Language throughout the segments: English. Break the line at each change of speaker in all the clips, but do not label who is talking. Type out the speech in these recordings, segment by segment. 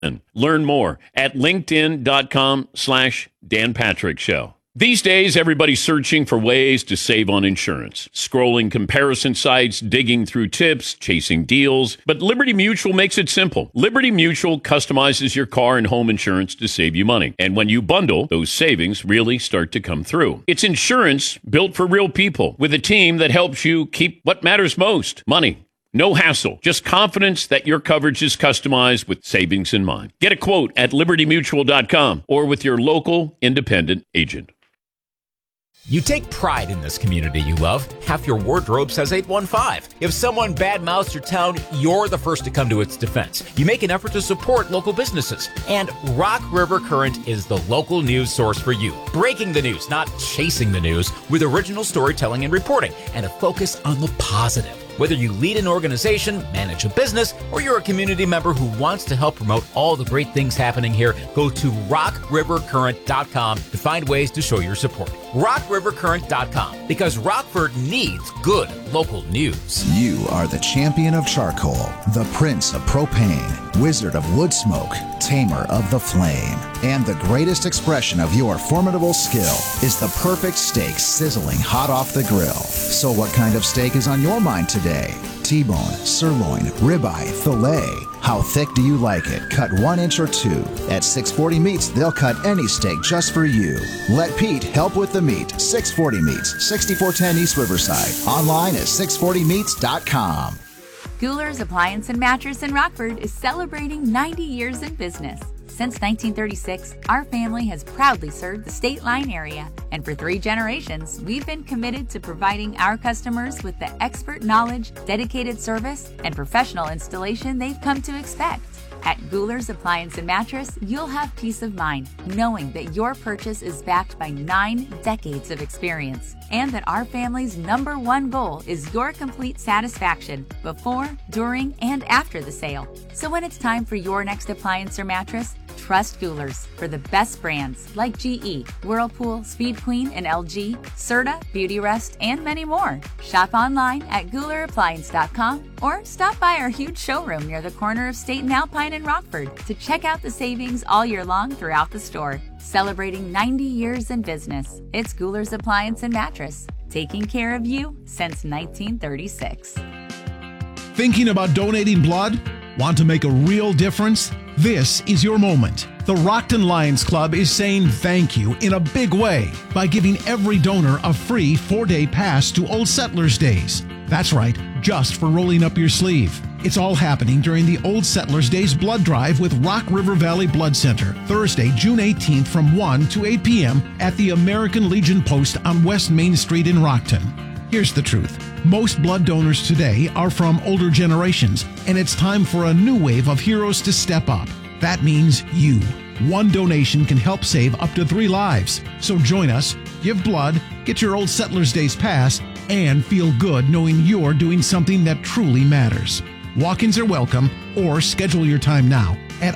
Learn more at linkedin.com/Dan Patrick Show. These days, everybody's searching for ways to save on insurance. Scrolling comparison sites, digging through tips, chasing deals. But Liberty Mutual makes it simple. Liberty Mutual customizes your car and home insurance to save you money. And when you bundle, those savings really start to come through. It's insurance built for real people with a team that helps you keep what matters most, money. No hassle, just confidence that your coverage is customized with savings in mind. Get a quote at libertymutual.com or with your local independent agent.
You take pride in this community you love. Half your wardrobe says 815. If someone badmouths your town, you're the first to come to its defense. You make an effort to support local businesses. And Rock River Current is the local news source for you. Breaking the news, not chasing the news, with original storytelling and reporting, and a focus on the positive. Whether you lead an organization, manage a business, or you're a community member who wants to help promote all the great things happening here, go to rockrivercurrent.com to find ways to show your support. rockrivercurrent.com, because Rockford needs good local news.
You are the champion of charcoal, the prince of propane, wizard of wood smoke, tamer of the flame. And the greatest expression of your formidable skill is the perfect steak sizzling hot off the grill. So what kind of steak is on your mind today? T-bone, sirloin, ribeye, filet. How thick do you like it? Cut 1 inch or 2. At 640 Meats, they'll cut any steak just for you. Let Pete help with the meat. 640 Meats, 6410 East Riverside. Online at 640meats.com.
Gouler's Appliance and Mattress in Rockford is celebrating 90 years in business. Since 1936, our family has proudly served the State Line area, and for 3 generations, we've been committed to providing our customers with the expert knowledge, dedicated service, and professional installation they've come to expect. At Gouler's Appliance and Mattress, you'll have peace of mind knowing that your purchase is backed by 9 decades of experience, and that our family's #1 goal is your complete satisfaction before, during, and after the sale. So when it's time for your next appliance or mattress, trust Gouler's for the best brands like GE, Whirlpool, Speed Queen, and LG, Serta, Beautyrest, and many more. Shop online at GoulerAppliance.com or stop by our huge showroom near the corner of State and Alpine in Rockford to check out the savings all year long throughout the store. Celebrating 90 years in business, it's Gouler's Appliance and Mattress, taking care of you since 1936.
Thinking about donating blood? Want to make a real difference? This is your moment. The Rockton Lions Club is saying thank you in a big way by giving every donor a free 4-day pass to Old Settlers Days. That's right, just for rolling up your sleeve. It's all happening during the Old Settlers Days blood drive with Rock River Valley Blood Center, Thursday, June 18th from 1 to 8 p.m. at the American Legion Post on West Main Street in Rockton. Here's the truth. Most blood donors today are from older generations, and it's time for a new wave of heroes to step up. That means you. One donation can help save up to 3 lives. So join us, give blood, get your Old Settlers Days pass, and feel good knowing you're doing something that truly matters. Walk-ins are welcome, or schedule your time now at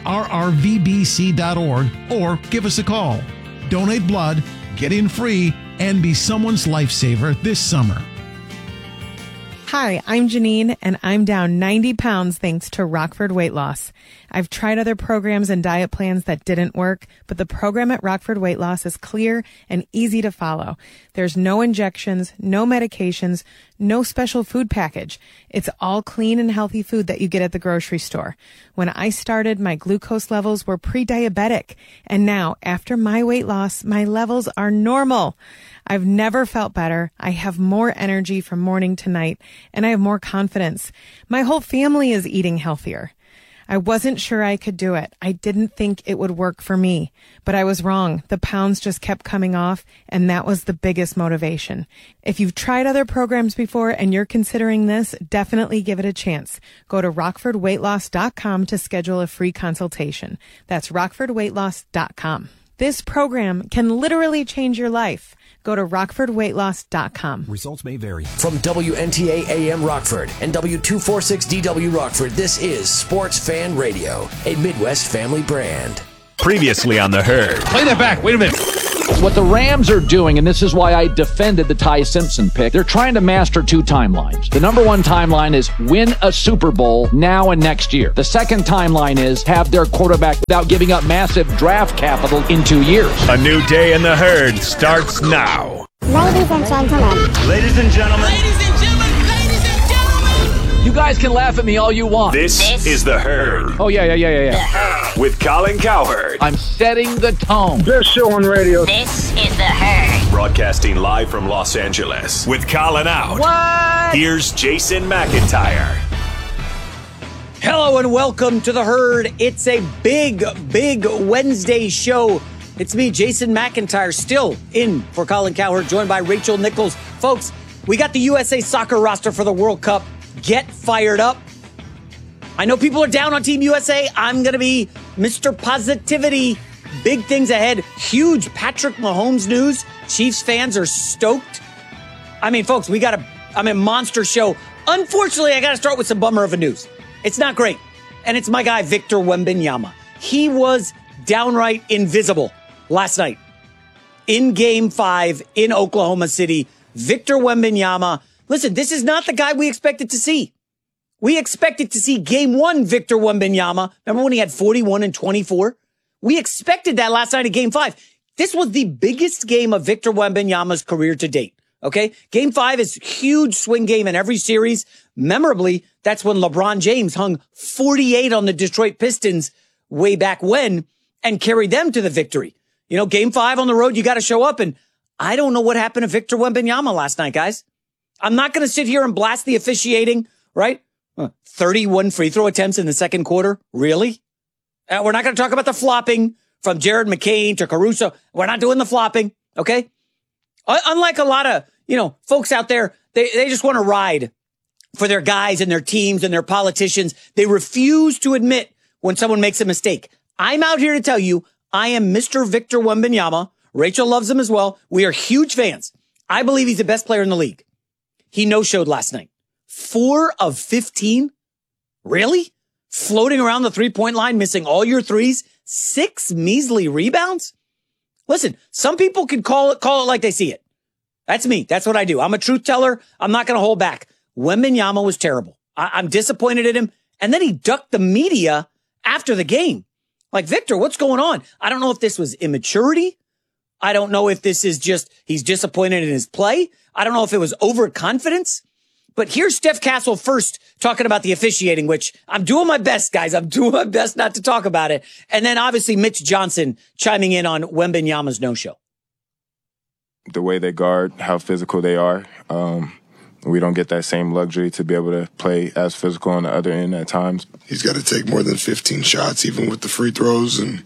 rrvbc.org or give us a call. Donate blood, get in free, and be someone's lifesaver this summer.
Hi, I'm Janine, and I'm down 90 pounds thanks to Rockford Weight Loss. I've tried other programs and diet plans that didn't work, but the program at Rockford Weight Loss is clear and easy to follow. There's no injections, no medications, no special food package. It's all clean and healthy food that you get at the grocery store. When I started, my glucose levels were pre-diabetic, and now, after my weight loss, my levels are normal. I've never felt better. I have more energy from morning to night, and I have more confidence. My whole family is eating healthier. I wasn't sure I could do it. I didn't think it would work for me, but I was wrong. The pounds just kept coming off, and that was the biggest motivation. If you've tried other programs before and you're considering this, definitely give it a chance. Go to rockfordweightloss.com to schedule a free consultation. That's rockfordweightloss.com. This program can literally change your life. Go to rockfordweightloss.com.
Results may vary. From WNTA AM Rockford and W246DW Rockford, this is Sports Fan Radio, a Midwest family brand.
Previously on The Herd.
Play that back. Wait a minute.
What the Rams are doing, and this is why I defended the Ty Simpson pick, they're trying to master two timelines. The number one timeline is win a Super Bowl now and next year. The second timeline is have their quarterback without giving up massive draft capital in 2 years.
A new day in the herd starts now.
Ladies and gentlemen.
Ladies and gentlemen.
Ladies and gentlemen. Ladies and gentlemen.
You guys can laugh at me all you want.
This is The Herd.
Oh, yeah.
The Herd.
With Colin Cowherd.
I'm setting the tone.
Best show on radio.
This is The Herd.
Broadcasting live from Los Angeles. With Colin out.
What?
Here's Jason McIntyre.
Hello and welcome to The Herd. It's a big Wednesday show. It's me, Jason McIntyre, still in for Colin Cowherd, joined by Rachel Nichols. Folks, we got the USA soccer roster for the World Cup. Get fired up. I know people are down on Team USA. I'm going to be Mr. Positivity. Big things ahead. Huge Patrick Mahomes news. Chiefs fans are stoked. I mean, folks, we got a monster show. Unfortunately, I got to start with some bummer of a news. It's not great. And it's my guy, Victor Wembanyama. He was downright invisible last night in Game 5 in Oklahoma City. Victor Wembanyama. Listen, this is not the guy we expected to see. We expected to see Game 1 Victor Wembanyama. Remember when he had 41 and 24? We expected that last night at Game 5. This was the biggest game of Victor Wembanyama's career to date. Okay? Game 5 is a huge swing game in every series. Memorably, that's when LeBron James hung 48 on the Detroit Pistons way back when and carried them to the victory. You know, Game 5 on the road, you got to show up. And I don't know what happened to Victor Wembanyama last night, guys. I'm not going to sit here and blast the officiating, right? 31 free throw attempts in the second quarter. Really? We're not going to talk about the flopping from Jared McCain to Caruso. We're not doing the flopping. Okay. Unlike a lot of, folks out there, they just want to ride for their guys and their teams and their politicians. They refuse to admit when someone makes a mistake. I'm out here to tell you, I am Mr. Victor Wembanyama. Rachel loves him as well. We are huge fans. I believe he's the best player in the league. He no-showed last night. 4 of 15? Really? Floating around the three-point line, missing all your threes? 6 measly rebounds? Listen, some people can call it like they see it. That's me. That's what I do. I'm a truth teller. I'm not going to hold back. Wembanyama was terrible. I'm disappointed in him. And then he ducked the media after the game. Like, Victor, what's going on? I don't know if this was immaturity. I don't know if this is just he's disappointed in his play. I don't know if it was overconfidence. But here's Steph Castle first talking about the officiating, which I'm doing my best, guys. I'm doing my best not to talk about it. And then obviously Mitch Johnson chiming in on Wembanyama's no-show.
The way they guard, how physical they are. We don't get that same luxury to be able to play as physical on the other end at times.
He's got to take more than 15 shots, even with the free throws. And,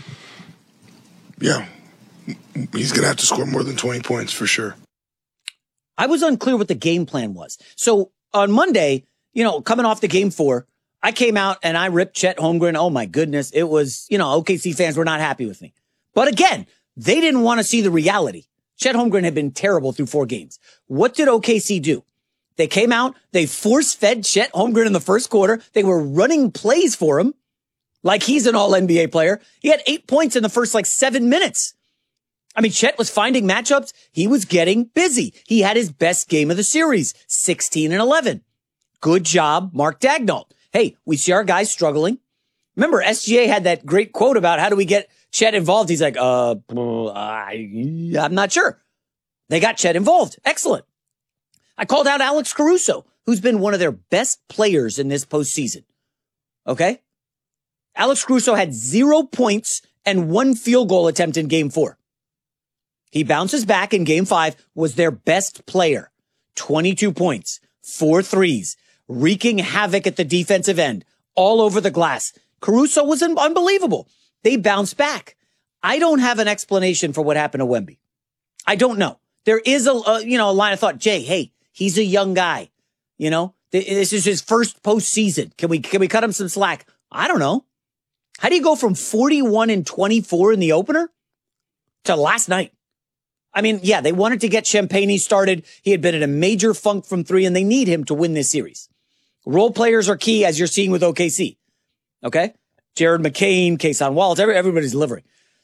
yeah, he's going to have to score more than 20 points for sure.
I was unclear what the game plan was. So on Monday, coming off the Game 4, I came out and I ripped Chet Holmgren. Oh, my goodness. It was, OKC fans were not happy with me. But again, they didn't want to see the reality. Chet Holmgren had been terrible through 4 games. What did OKC do? They came out, they force-fed Chet Holmgren in the first quarter. They were running plays for him like he's an all-NBA player. He had 8 points in the first 7 minutes. I mean, Chet was finding matchups. He was getting busy. He had his best game of the series, 16 and 11. Good job, Mark Daigneault. Hey, we see our guys struggling. Remember, SGA had that great quote about how do we get Chet involved? He's like, I'm not sure. They got Chet involved. Excellent. I called out Alex Caruso, who's been one of their best players in this postseason. Okay? Alex Caruso had 0 points and 1 field goal attempt in Game 4. He bounces back in Game 5, was their best player. 22 points, 4 threes, wreaking havoc at the defensive end, all over the glass. Caruso was unbelievable. They bounced back. I don't have an explanation for what happened to Wemby. I don't know. There is a line of thought. Jay, hey, he's a young guy. This is his first postseason. Can we cut him some slack? I don't know. How do you go from 41 and 24 in the opener to last night? I mean, yeah, they wanted to get Champagnie started. He had been in a major funk from 3, and they need him to win this series. Role players are key, as you're seeing with OKC. Okay? Jared McCain, Kayson Wallace, everybody's delivering.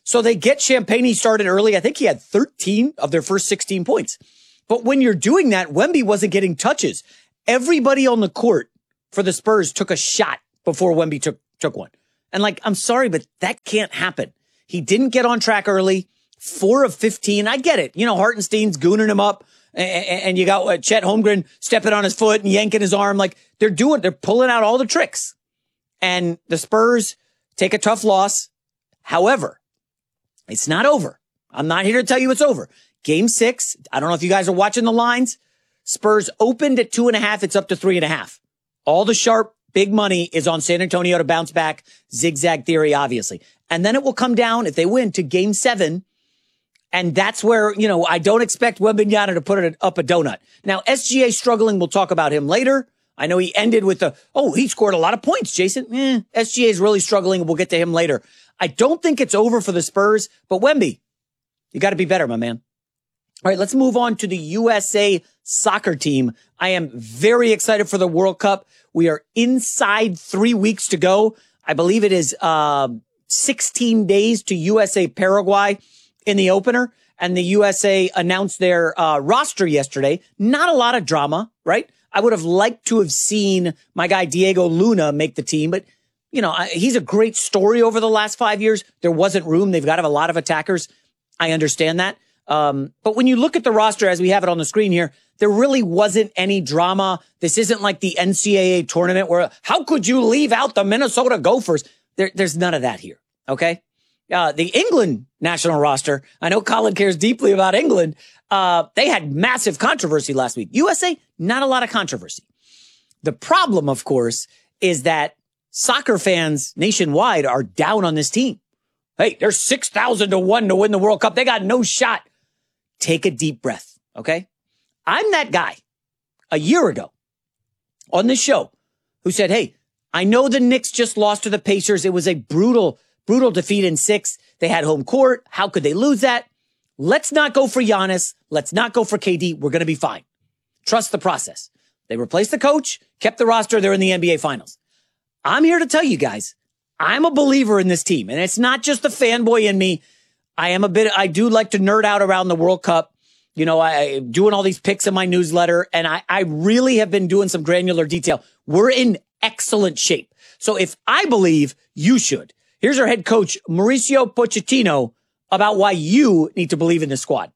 So they get Champagny started early. I think he had 13 of their first 16 points. But when you're doing that, Wemby wasn't getting touches. Everybody on the court for the Spurs took a shot before Wemby took one. And like, I'm sorry, but that can't happen. He didn't get on track early. 4 of 15. I get it. You know, Hartenstein's gooning him up. And you got Chet Holmgren stepping on his foot and yanking his arm. Like, they're pulling out all the tricks. And the Spurs take a tough loss. However, it's not over. I'm not here to tell you it's over. Game 6. I don't know if you guys are watching the lines. Spurs opened at 2.5. It's up to 3.5. All the sharp big money is on San Antonio to bounce back. Zigzag theory, obviously. And then it will come down, if they win, to Game 7. And that's where, you know, I don't expect Wembanyama to put it up a donut. Now, SGA struggling. We'll talk about him later. I know he ended with he scored a lot of points, Jason. SGA is really struggling. We'll get to him later. I don't think it's over for the Spurs, but Wemby, you got to be better, my man. All right, let's move on to the USA soccer team. I am very excited for the World Cup. We are inside 3 weeks to go. I believe it is 16 days to USA Paraguay in the opener, and the USA announced their roster yesterday. Not a lot of drama, right? I would have liked to have seen my guy Diego Luna make the team, but you know, he's a great story over the last 5 years. There wasn't room. They've got to have a lot of attackers. I understand that. But when you look at the roster as we have it on the screen here, there really wasn't any drama. This isn't like the NCAA tournament where how could you leave out the Minnesota Gophers? There's none of that here. Okay. The England national roster, I know Colin cares deeply about England. They had massive controversy last week. USA, not a lot of controversy. The problem, of course, is that soccer fans nationwide are down on this team. Hey, they're 6,000 to 1 to win the World Cup. They got no shot. Take a deep breath. Okay. I'm that guy a year ago on this show who said, hey, I know the Knicks just lost to the Pacers. It was a brutal defeat in 6. They had home court. How could they lose that? Let's not go for Giannis. Let's not go for KD. We're going to be fine. Trust the process. They replaced the coach, kept the roster. They're in the NBA Finals. I'm here to tell you guys, I'm a believer in this team. And it's not just the fanboy in me. I do like to nerd out around the World Cup. You know, I'm doing all these picks in my newsletter, and I really have been doing some granular detail. We're in excellent shape. So if I believe, you should. Here's our head coach, Mauricio Pochettino, about why you need to believe in the squad.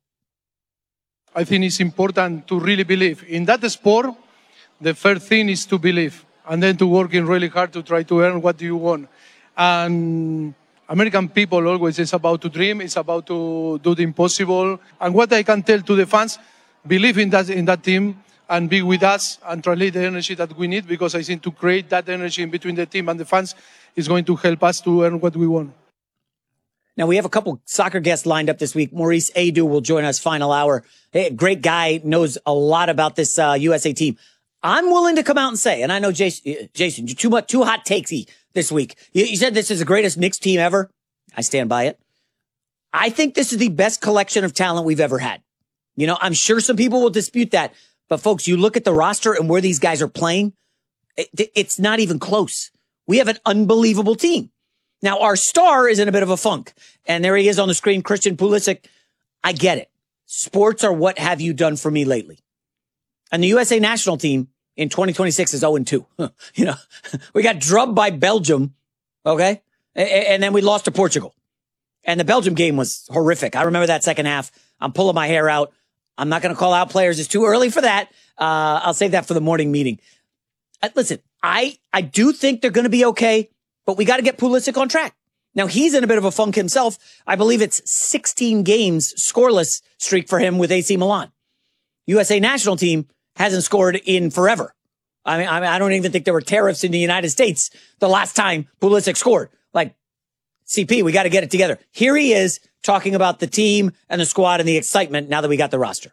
I think it's important to really believe. In that sport, the first thing is to believe and then to working really hard to try to earn what you want. And American people always is about to dream, it's about to do the impossible. And what I can tell to the fans, believe in that team and be with us and translate the energy that we need, because I think to create that energy in between the team and the fans is going to help us to earn what we want.
Now, we have a couple soccer guests lined up this week. Maurice Edu will join us final hour. Hey, great guy, knows a lot about this USA team. I'm willing to come out and say, and I know Jason, you're too hot takesy this week. You said this is the greatest Knicks team ever. I stand by it. I think this is the best collection of talent we've ever had. You know, I'm sure some people will dispute that. But folks, you look at the roster and where these guys are playing, it's not even close. We have an unbelievable team. Now, our star is in a bit of a funk. And there he is on the screen, Christian Pulisic. I get it. Sports are what have you done for me lately. And the USA national team in 2026 is 0-2. You know, we got drubbed by Belgium. Okay. And then we lost to Portugal. And the Belgium game was horrific. I remember that second half. I'm pulling my hair out. I'm not going to call out players. It's too early for that. I'll save that for the morning meeting. Listen, I do think they're going to be okay, but we got to get Pulisic on track. Now, he's in a bit of a funk himself. I believe it's 16 games scoreless streak for him with AC Milan. USA national team hasn't scored in forever. I mean, I don't even think there were tariffs in the United States the last time Pulisic scored. Like, CP, we got to get it together. Here he is talking about the team and the squad and the excitement now that we got the roster.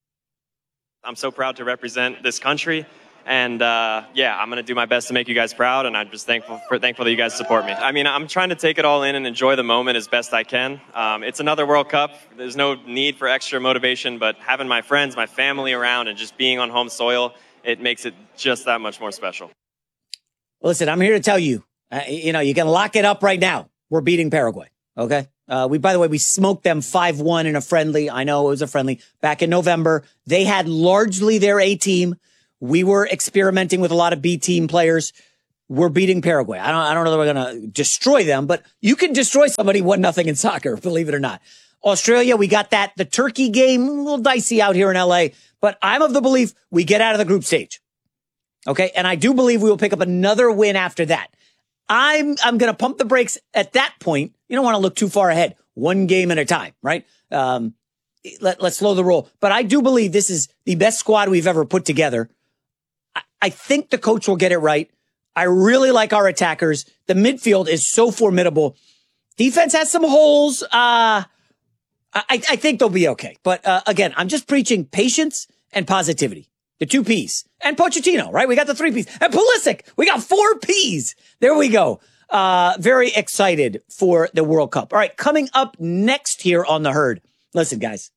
I'm so proud to represent this country. And, I'm going to do my best to make you guys proud. And I'm just thankful that you guys support me. I mean, I'm trying to take it all in and enjoy the moment as best I can. It's another World Cup. There's no need for extra motivation, but having my friends, my family around and just being on home soil, it makes it just that much more special. Listen, I'm here to tell you, you can lock it up right now. We're beating Paraguay. Okay.
By the way, we smoked them 5-1 in a friendly. I know it was a friendly back in November. They had largely their A team. We were experimenting with a lot of B team players. We're beating Paraguay. I don't know that we're going to destroy them, but you can destroy somebody 1-0 in soccer, believe it or not. Australia, we got that. The Turkey game, a little dicey out here in LA, but I'm of the belief we get out of the group stage. Okay. And I do believe we will pick up another win after that. I'm going to pump the brakes at that point. You don't want to look too far ahead. One game at a time, right? Let's slow the roll. But I do believe this is the best squad we've ever put together. I think the coach will get it right. I really like our attackers. The midfield is so formidable. Defense has some holes. I think they'll be okay. But again, I'm just preaching patience and positivity. The 2 Ps. And Pochettino, right? We got the 3 Ps. And Pulisic, we got 4 Ps. There we go. Very excited for the World Cup. All right, coming up next here on The Herd. Listen, guys.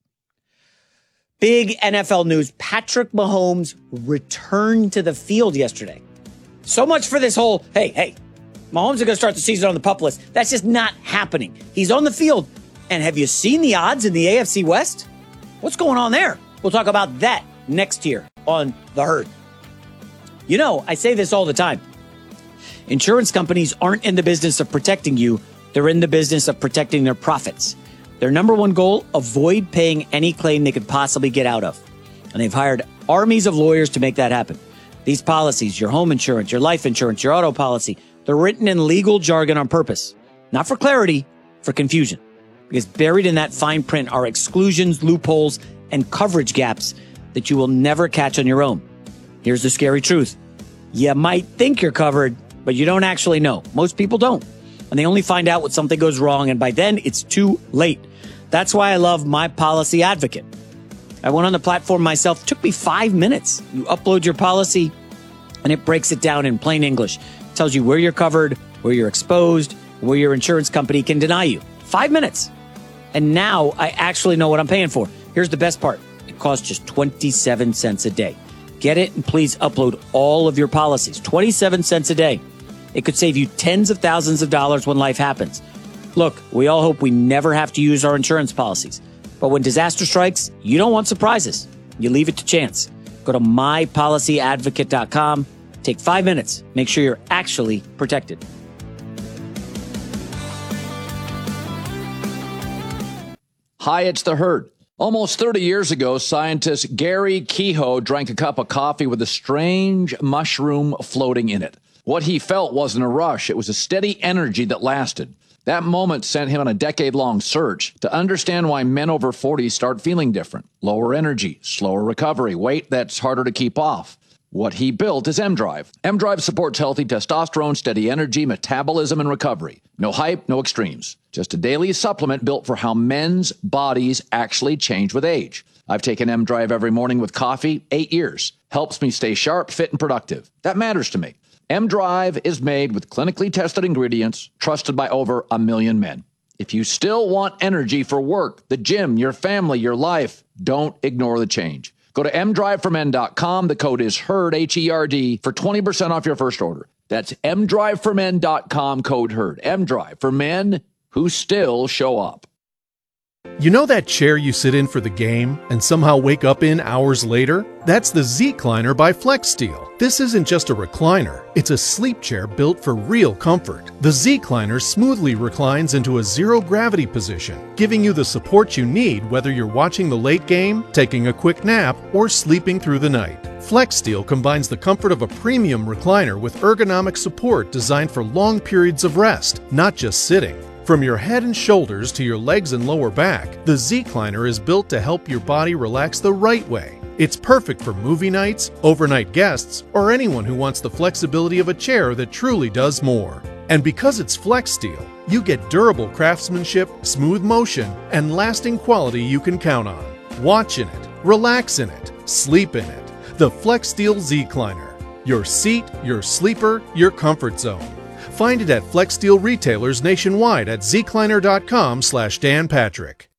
Big NFL news. Patrick Mahomes returned to the field yesterday. So much for this whole, hey, Mahomes is going to start the season on the PUP list. That's just not happening. He's on the field. And have you seen the odds in the AFC West? What's going on there? We'll talk about that next year on The Herd. You know, I say this all the time. Insurance companies aren't in the business of protecting you. They're in the business of protecting their profits. Their number one goal, avoid paying any claim they could possibly get out of. And they've hired armies of lawyers to make that happen. These policies, your home insurance, your life insurance, your auto policy, they're written in legal jargon on purpose. Not for clarity, for confusion. Because buried in that fine print are exclusions, loopholes, and coverage gaps that you will never catch on your own. Here's the scary truth. You might think you're covered, but you don't actually know. Most people don't. And they only find out when something goes wrong, and by then, it's too late. That's why I love My Policy Advocate. I went on the platform myself. It took me 5 minutes. You upload your policy, and it breaks it down in plain English. It tells you where you're covered, where you're exposed, where your insurance company can deny you. 5 minutes. And now I actually know what I'm paying for. Here's the best part. It costs just 27 cents a day. Get it and please upload all of your policies. 27 cents a day. It could save you tens of thousands of dollars when life happens. Look, we all hope we never have to use our insurance policies. But when disaster strikes, you don't want surprises. You leave it to chance. Go to mypolicyadvocate.com. Take 5 minutes. Make sure you're actually protected.
Hi, it's The Herd. Almost 30 years ago, scientist Gary Kehoe drank a cup of coffee with a strange mushroom floating in it. What he felt wasn't a rush. It was a steady energy that lasted. That moment sent him on a decade-long search to understand why men over 40 start feeling different. Lower energy, slower recovery, weight that's harder to keep off. What he built is M-Drive. M-Drive supports healthy testosterone, steady energy, metabolism, and recovery. No hype, no extremes. Just a daily supplement built for how men's bodies actually change with age. I've taken M-Drive every morning with coffee, 8 years. Helps me stay sharp, fit, and productive. That matters to me. M-Drive is made with clinically tested ingredients, trusted by over 1 million men. If you still want energy for work, the gym, your family, your life, don't ignore the change. Go to mdriveformen.com. The code is HERD, H-E-R-D, for 20% off your first order. That's mdriveformen.com, code HERD. M-Drive for men who still show up.
You know that chair you sit in for the game and somehow wake up in hours later? That's the Z-Cliner by FlexSteel. This isn't just a recliner, it's a sleep chair built for real comfort. The Z-Cliner smoothly reclines into a zero-gravity position, giving you the support you need whether you're watching the late game, taking a quick nap, or sleeping through the night. FlexSteel combines the comfort of a premium recliner with ergonomic support designed for long periods of rest, not just sitting. From your head and shoulders to your legs and lower back, the Z-Cliner is built to help your body relax the right way. It's perfect for movie nights, overnight guests, or anyone who wants the flexibility of a chair that truly does more. And because it's FlexSteel, you get durable craftsmanship, smooth motion, and lasting quality you can count on. Watch in it, relax in it, sleep in it. The FlexSteel Z-Cliner. Your seat, your sleeper, your comfort zone. Find it at FlexSteel retailers nationwide at zcliner.com/Dan Patrick.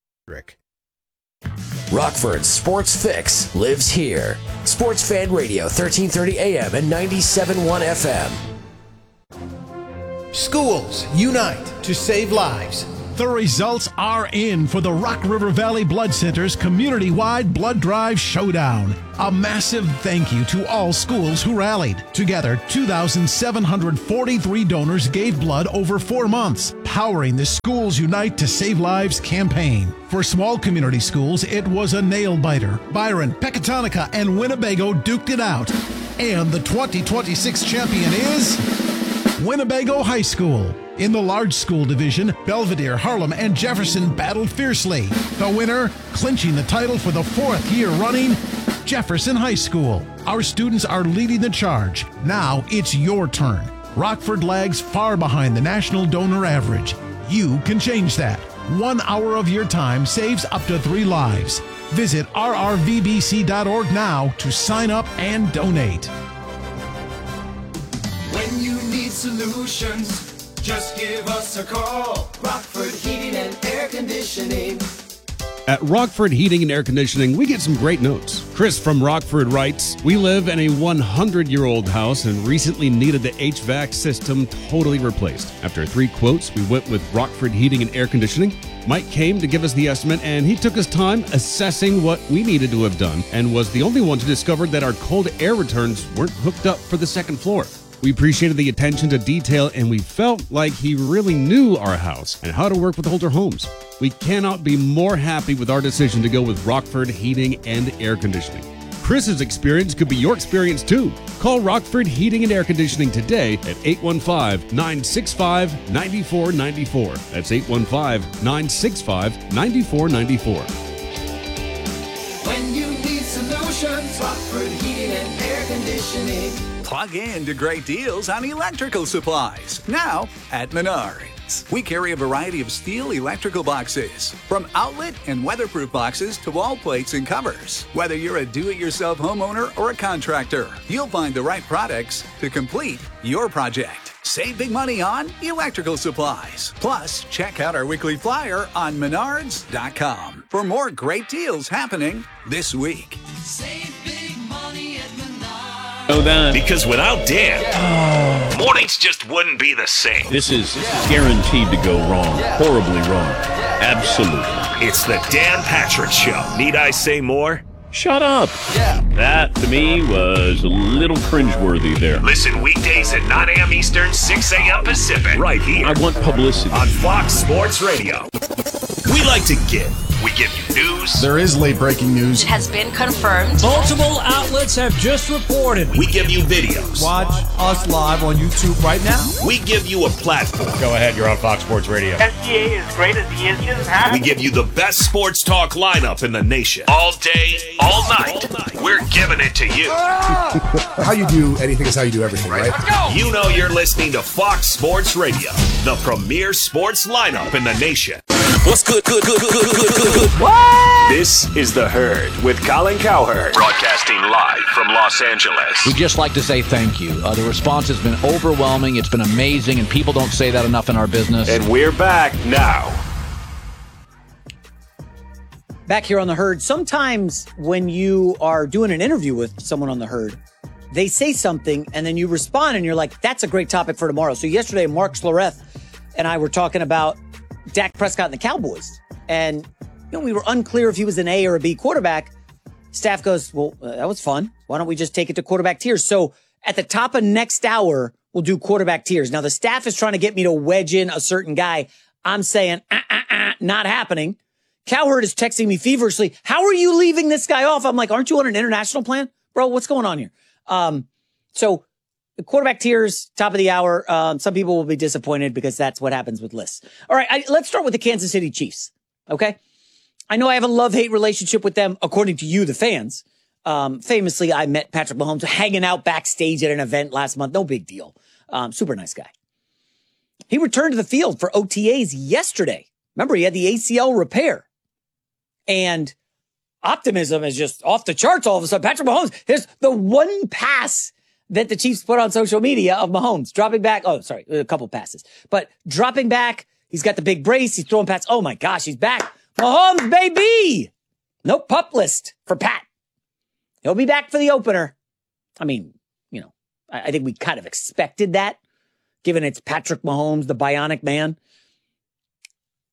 Rockford's Sports Fix lives here. Sports Fan Radio, 1330 AM and 97.1 FM.
Schools unite to save lives.
The results are in for the Rock River Valley Blood Center's community-wide blood drive showdown. A massive thank you to all schools who rallied. Together, 2,743 donors gave blood over 4 months, powering the Schools Unite to Save Lives campaign. For small community schools, it was a nail-biter. Byron, Pecatonica, and Winnebago duked it out. And the 2026 champion is Winnebago High School. In the large school division, Belvedere, Harlem, and Jefferson battled fiercely. The winner, clinching the title for the 4th year running, Jefferson High School. Our students are leading the charge. Now it's your turn. Rockford lags far behind the national donor average. You can change that. 1 hour of your time saves up to 3 lives. Visit rrvbc.org now to sign up and donate.
When you need solutions, just give us a call. Rockford Heating and Air Conditioning.
At Rockford Heating and Air Conditioning, we get some great notes. Chris from Rockford writes, "We live in a 100-year-old house and recently needed the HVAC system totally replaced. After 3 quotes, we went with Rockford Heating and Air Conditioning. Mike came to give us the estimate, and he took his time assessing what we needed to have done and was the only one to discover that our cold air returns weren't hooked up for the 2nd floor. We appreciated the attention to detail, and we felt like he really knew our house and how to work with older homes. We cannot be more happy with our decision to go with Rockford Heating and Air Conditioning. Chris's experience could be your experience too. Call Rockford Heating and Air Conditioning today at 815-965-9494. That's 815-965-9494.
When you need solutions, Rockford Heating and Air Conditioning.
Plug in to great deals on electrical supplies, now at Menards. We carry a variety of steel electrical boxes, from outlet and weatherproof boxes to wall plates and covers. Whether you're a do-it-yourself homeowner or a contractor, you'll find the right products to complete your project. Save big money on electrical supplies. Plus, check out our weekly flyer on menards.com for more great deals happening this week.
Save big money at
Because without Dan, mornings just wouldn't be the same.
This is guaranteed to go wrong. Horribly wrong. Absolutely.
It's the Dan Patrick Show. Need I say more?
Shut up. That, to me, was a little cringeworthy there.
Listen weekdays at 9 a.m. Eastern, 6 a.m. Pacific. Right here.
I want publicity.
On Fox Sports Radio. We like to give. We give you news.
There is late breaking news.
It has been confirmed.
Multiple outlets have just reported.
We give you videos.
Watch us live on YouTube right now.
We give you a platform.
Go ahead, you're on Fox Sports Radio.
SGA is great as he is. He doesn't have
We give you the best sports talk lineup in the nation. All day, all night. We're giving it to you.
How you do anything is how you do everything, right?
Let's go. You know you're listening to Fox Sports Radio, the premier sports lineup in the nation.
What's good?
What? This is The Herd with Colin Cowherd, broadcasting live from Los Angeles.
We'd just like to say thank you. The response has been overwhelming. It's been amazing, and people don't say that enough in our business.
And we're back now.
Back here on The Herd, sometimes when you are doing an interview with someone on The Herd, they say something and then you respond and you're like, that's a great topic for tomorrow. So yesterday, Mark Schlereth and I were talking about Dak Prescott and the Cowboys. And, we were unclear if he was an A or a B quarterback. Staff goes, well, that was fun. Why don't we just take it to quarterback tiers? So at the top of next hour, we'll do quarterback tiers. Now, the staff is trying to get me to wedge in a certain guy. I'm saying, not happening. Cowherd is texting me feverishly. How are you leaving this guy off? I'm like, aren't you on an international plan? Bro, what's going on here? So the quarterback tiers, top of the hour. Some people will be disappointed because that's what happens with lists. All right, let's start with the Kansas City Chiefs. Okay. I know I have a love-hate relationship with them, according to you, the fans. Famously, I met Patrick Mahomes hanging out backstage at an event last month. No big deal. Super nice guy. He returned to the field for OTAs yesterday. Remember, he had the ACL repair. And optimism is just off the charts all of a sudden. Patrick Mahomes, here's the one pass that the Chiefs put on social media of Mahomes dropping back. Oh, sorry, a couple passes. But dropping back, he's got the big brace. He's throwing passes. Oh, my gosh, he's back. Mahomes, baby! No pup list for Pat. He'll be back for the opener. I mean, I think we kind of expected that, given it's Patrick Mahomes, the bionic man.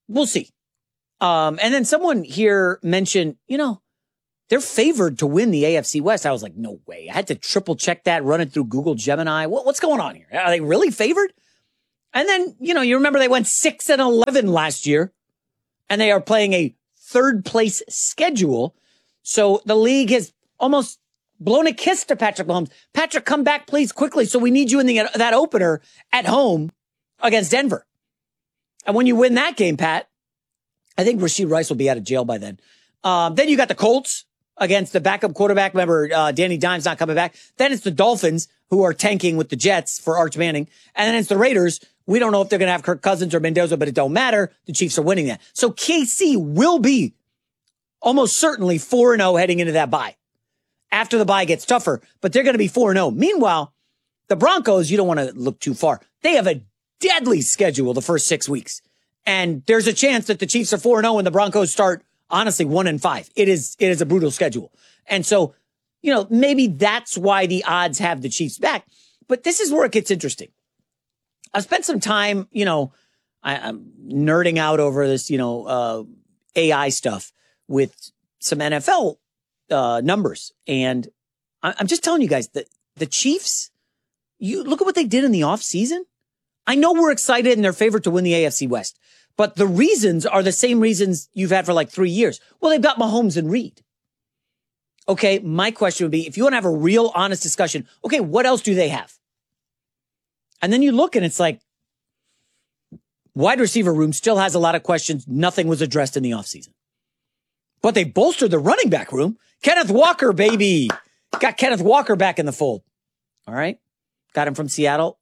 we'll see. And then someone here mentioned, they're favored to win the AFC West. I was like, no way. I had to triple check that, run it through Google Gemini. What's going on here? Are they really favored? And then, you remember they went 6-11 last year, and they are playing a third place schedule. So the league has almost blown a kiss to Patrick Mahomes. Patrick, come back, please, quickly. So we need you in that opener at home against Denver. And when you win that game, Pat, I think Rashee Rice will be out of jail by then. Then you got the Colts against the backup quarterback. Remember, Danny Dimes not coming back. Then it's the Dolphins, who are tanking with the Jets for Arch Manning. And then it's the Raiders. We don't know if they're going to have Kirk Cousins or Mendoza, but it don't matter. The Chiefs are winning that. So KC will be almost certainly 4-0 heading into that bye. After the bye gets tougher, but they're going to be 4-0. Meanwhile, the Broncos, you don't want to look too far. They have a deadly schedule the first 6 weeks. And there's a chance that the Chiefs are 4-0 and the Broncos start, honestly, 1-5. It is a brutal schedule. And so, maybe that's why the odds have the Chiefs back. But this is where it gets interesting. I've spent some time, I'm nerding out over this, AI stuff with some NFL numbers. And I'm just telling you guys that the Chiefs, you look at what they did in the offseason. I know we're excited and they're favored to win the AFC West, but the reasons are the same reasons you've had for like 3 years. Well, they've got Mahomes and Reed. Okay, my question would be, if you want to have a real honest discussion, okay, what else do they have? And then you look and it's like, wide receiver room still has a lot of questions. Nothing was addressed in the offseason. But they bolstered the running back room. Kenneth Walker, baby. Got Kenneth Walker back in the fold. All right. Got him from Seattle.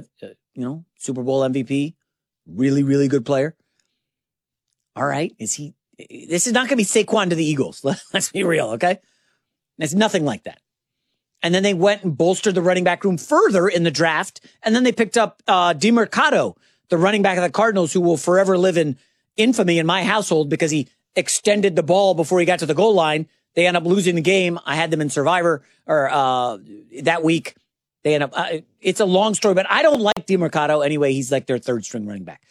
Super Bowl MVP. Really, really good player. All right. This is not going to be Saquon to the Eagles. Let's be real, okay? It's nothing like that. And then they went and bolstered the running back room further in the draft. And then they picked up DeMercado, the running back of the Cardinals, who will forever live in infamy in my household because he extended the ball before he got to the goal line. They end up losing the game. I had them in Survivor that week. They end up, it's a long story, but I don't like DeMercado anyway. He's like their third string running back.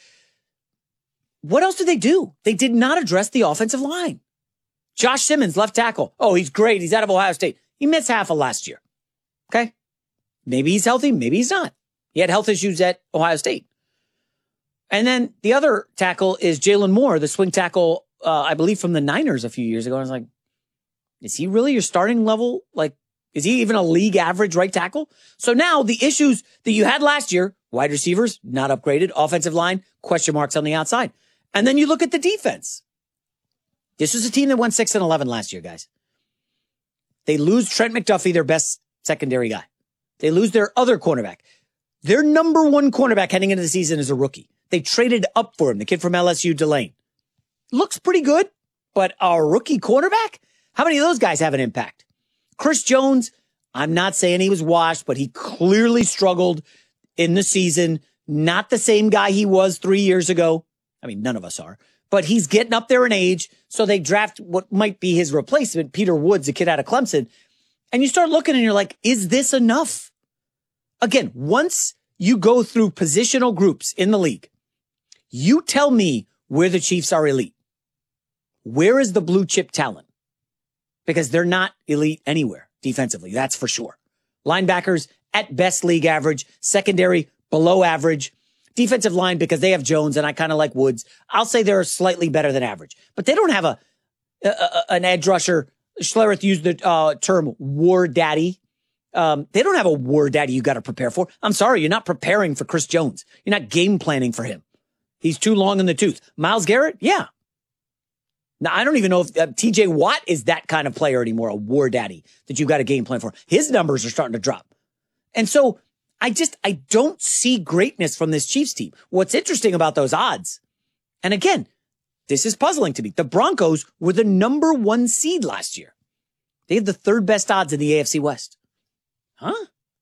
What else did they do? They did not address the offensive line. Josh Simmons, left tackle. Oh, he's great. He's out of Ohio State. He missed half of last year. Okay. Maybe he's healthy. Maybe he's not. He had health issues at Ohio State. And then the other tackle is Jalen Moore, the swing tackle, I believe from the Niners a few years ago. I was like, is he really your starting level? Like, is he even a league average right tackle? So now the issues that you had last year, wide receivers, not upgraded, offensive line, question marks on the outside. And then you look at the defense. This was a team that went 6-11 last year, guys. They lose Trent McDuffie, their best secondary guy. They lose their other cornerback. Their number one cornerback heading into the season is a rookie. They traded up for him, the kid from LSU, Delane. Looks pretty good, but a rookie cornerback? How many of those guys have an impact? Chris Jones, I'm not saying he was washed, but he clearly struggled in the season. Not the same guy he was 3 years ago. I mean, none of us are. But he's getting up there in age, so they draft what might be his replacement, Peter Woods, a kid out of Clemson. And you start looking and you're like, is this enough? Again, once you go through positional groups in the league, you tell me where the Chiefs are elite. Where is the blue chip talent? Because they're not elite anywhere defensively, that's for sure. Linebackers, at best, league average. Secondary, below average. Defensive line, because they have Jones and I kind of like Woods, I'll say they're slightly better than average. But they don't have an edge rusher. Schlereth used the term war daddy. They don't have a war daddy you got to prepare for. I'm sorry, you're not preparing for Chris Jones. You're not game planning for him. He's too long in the tooth. Myles Garrett, yeah. Now, I don't even know if TJ Watt is that kind of player anymore, a war daddy that you got a game plan for. His numbers are starting to drop. And so I don't see greatness from this Chiefs team. What's interesting about those odds, and again, this is puzzling to me. The Broncos were the number 1 seed last year. They had the third best odds in the AFC West. Huh?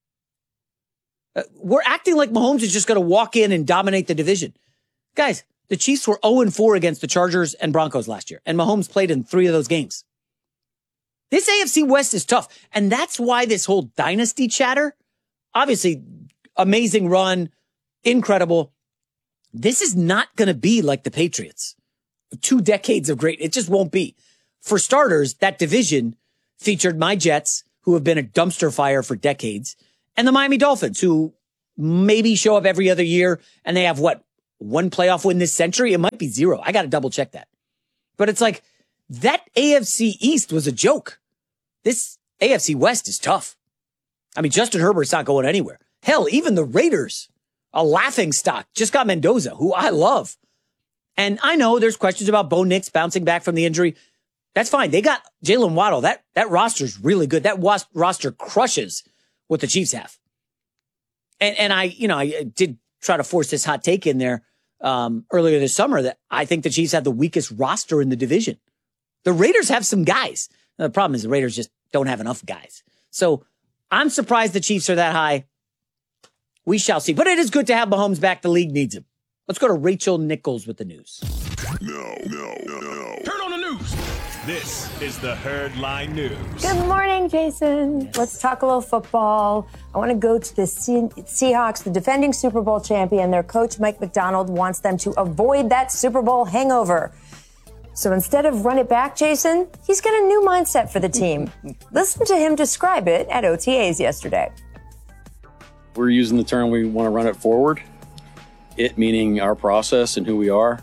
We're acting like Mahomes is just going to walk in and dominate the division. Guys, the Chiefs were 0-4 against the Chargers and Broncos last year, and Mahomes played in 3 of those games. This AFC West is tough, and that's why this whole dynasty chatter, obviously, amazing run, incredible. This is not going to be like the Patriots. 2 decades of great. It just won't be. For starters, that division featured my Jets, who have been a dumpster fire for decades, and the Miami Dolphins, who maybe show up every other year, and they have, what, 1 playoff win this century? It might be 0. I got to double check that. But it's like, that AFC East was a joke. This AFC West is tough. I mean, Justin Herbert's not going anywhere. Hell, even the Raiders, a laughing stock, just got Mendoza, who I love. And I know there's questions about Bo Nix bouncing back from the injury. That's fine. They got Jalen Waddle. That roster's really good. That roster crushes what the Chiefs have. And I did try to force this hot take in there earlier this summer that I think the Chiefs have the weakest roster in the division. The Raiders have some guys. Now, the problem is the Raiders just don't have enough guys. So I'm surprised the Chiefs are that high. We shall see. But it is good to have Mahomes back. The league needs him. Let's go to Rachel Nichols with the news.
No.
Turn on the news. This is the Herd Line News.
Good morning, Jason. Let's talk a little football. I want to go to the Seahawks, the defending Super Bowl champion. Their coach, Mike Macdonald, wants them to avoid that Super Bowl hangover. So instead of run it back, Jason, he's got a new mindset for the team. Listen to him describe it at OTAs yesterday.
We're using the term we want to run it forward. It meaning our process and who we are.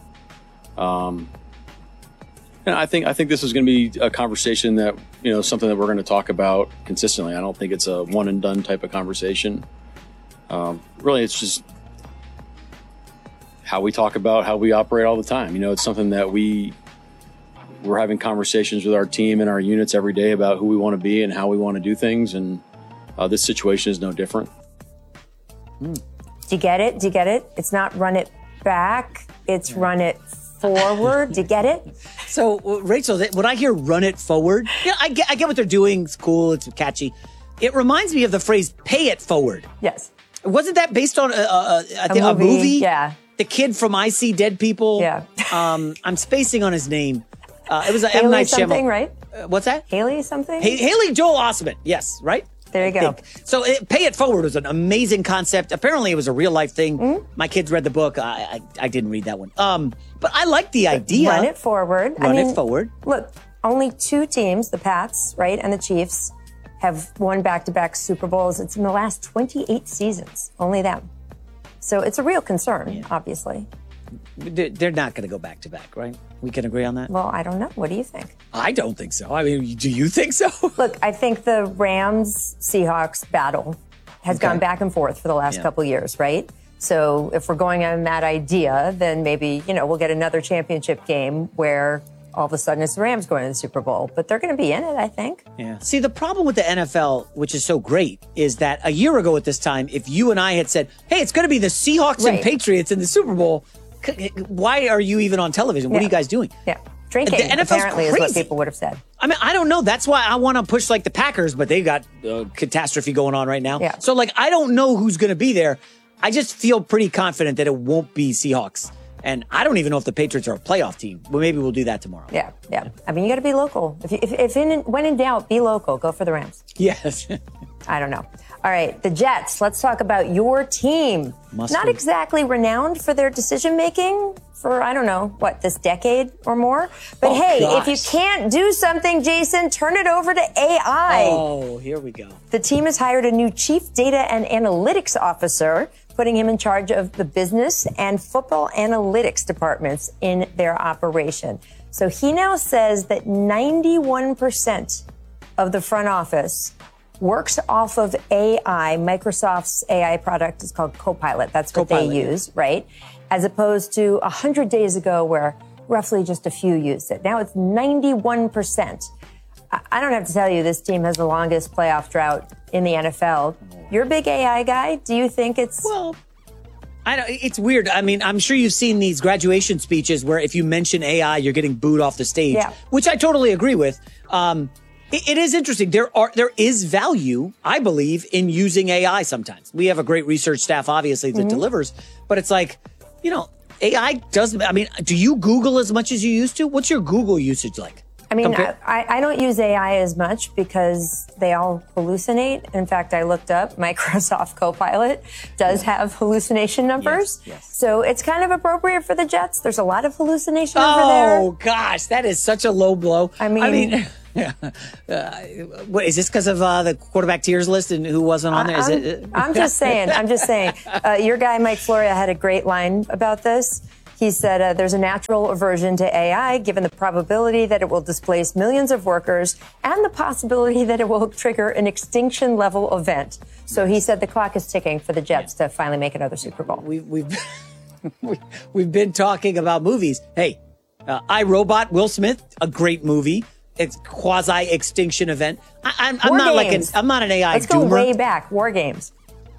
And I think this is going to be a conversation that, something that we're going to talk about consistently. I don't think it's a one and done type of conversation. Really, it's just how we talk about how we operate all the time. It's something that we're having conversations with our team and our units every day about who we want to be and how we want to do things. And this situation is no different.
Do you get it? It's not run it back. It's run it forward. Do you get it?
So, Rachel, when I hear run it forward, I get what they're doing. It's cool. It's catchy. It reminds me of the phrase pay it forward.
Yes.
Wasn't that based on a movie?
Yeah.
The kid from I See Dead People?
Yeah.
I'm spacing on his name. It was
Haley
M. Night
something,
Shyamalan.
right?
What's that?
Haley something?
Haley Joel Osment. Yes, right?
There you go.
So pay it forward was an amazing concept. Apparently, it was a real life thing.
Mm-hmm.
My kids read the book. I didn't read that one. But I like the idea.
Run it forward.
Run it forward.
Look, only 2 teams, the Pats, right, and the Chiefs, have won back-to-back Super Bowls. It's in the last 28 seasons. Only them. So it's a real concern, obviously.
They're not going to go back-to-back, right? We can agree on that?
Well, I don't know. What do you think?
I don't think so. I mean, do you think so?
Look, I think the Rams-Seahawks battle has gone back and forth for the last couple years, right? So if we're going on that idea, then maybe, we'll get another championship game where all of a sudden it's the Rams going to the Super Bowl. But they're going to be in it, I think.
Yeah. See, the problem with the NFL, which is so great, is that a year ago at this time, if you and I had said, hey, it's going to be the Seahawks and Patriots in the Super Bowl, why are you even on television? What are you guys doing?
Yeah. Drinking,
the NFL's
apparently,
crazy.
is what people would have said.
I mean, I don't know. That's why I want to push like the Packers, but they got catastrophe going on right now.
Yeah.
So, I don't know who's going to be there. I just feel pretty confident that it won't be Seahawks. And I don't even know if the Patriots are a playoff team. Well, maybe we'll do that tomorrow.
Yeah. I mean, you got to be local. When in doubt, be local. Go for the Rams.
Yes.
I don't know. All right, the Jets. Let's talk about your team. Not exactly renowned for their decision-making for, I don't know, this decade or more? But if you can't do something, Jason, turn it over to AI.
Oh, here we go.
The team has hired a new chief data and analytics officer, putting him in charge of the business and football analytics departments in their operation. So he now says that 91% of the front office works off of AI. Microsoft's AI product is called Copilot. That's what they use, right? As opposed to 100 days ago where roughly just a few used it. Now it's 91%. I don't have to tell you, this team has the longest playoff drought in the NFL. You're a big AI guy. Do you think it's...
Well, it's weird. I mean, I'm sure you've seen these graduation speeches where if you mention AI, you're getting booed off the stage, which I totally agree with. It is interesting. There is value, I believe, in using AI sometimes. We have a great research staff, obviously, that delivers. But it's AI does... I mean, do you Google as much as you used to? What's your Google usage like?
I mean, I don't use AI as much because they all hallucinate. In fact, I looked up Microsoft Copilot does have hallucination numbers.
Yes.
So it's kind of appropriate for the Jets. There's a lot of hallucination over there.
Oh, gosh, that is such a low blow.
I mean
what is this because of the quarterback tiers list and who wasn't on there?
I'm just saying. Your guy, Mike Floria, had a great line about this. He said, there's a natural aversion to AI, given the probability that it will displace millions of workers and the possibility that it will trigger an extinction level event. So he said the clock is ticking for the Jets to finally make another Super Bowl.
We've been talking about movies. Hey, iRobot, Will Smith, a great movie. It's quasi-extinction event. I'm not an AI
Let's
doomer.
go way back. War Games.